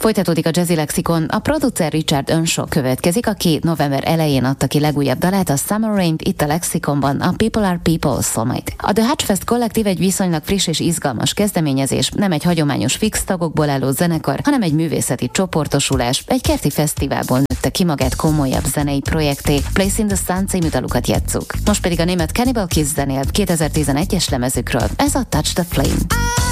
Folytatódik a Jazzy Lexikon, a producer Richard Earnshaw következik, aki november elején adta ki legújabb dalát, a Summer Rain-t itt a Lexikonban, a People Are People szól majd. A The Hutchfest kollektív egy viszonylag friss és izgalmas kezdeményezés, nem egy hagyományos fix tagokból álló zenekar, hanem egy művészeti csoportosulás, egy kerti fesztiválból nőtte ki magát komolyabb zenei projekté. Place in the Sun című dalukat játsszuk. Most pedig a német Cannibal Kiss zenélt 2011-es lemezükről, ez a Touch the Flame.